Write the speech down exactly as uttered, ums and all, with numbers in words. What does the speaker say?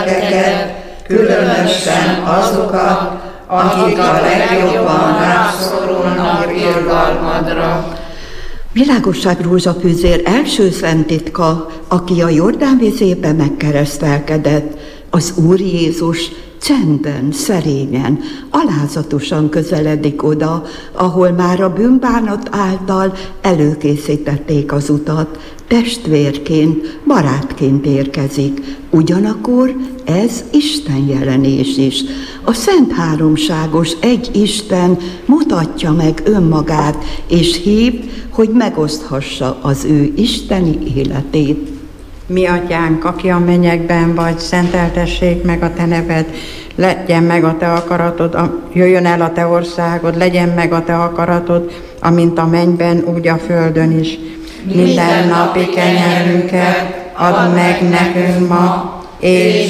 lelkeket, különösen azokat, akik a legjobban rászorulnak irgalmadra. Világosság rózsafűzér első szent titka, aki a Jordán vizében megkeresztelkedett, az Úr Jézus csendben, szerényen, alázatosan közeledik oda, ahol már a bűnbánat által előkészítették az utat, testvérként, barátként érkezik. Ugyanakkor ez Isten jelenés is. A Szent Háromságos egy Isten mutatja meg önmagát, és hív, hogy megoszthassa az ő isteni életét. Mi atyánk, aki a mennyekben vagy, szenteltessék meg a te neved, legyen meg a te akaratod, jöjjön el a te országod, legyen meg a te akaratod, amint a mennyben, úgy a földön is. Minden napi kenyerünket add meg nekünk ma, és